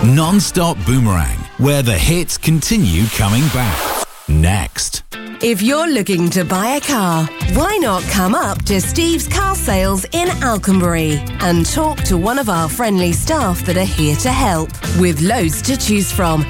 Non-stop Boomerang, where the hits continue coming back. Next. If you're looking to buy a car, why not come up to Steve's Car Sales in Alconbury and talk to one of our friendly staff that are here to help. With loads to choose from,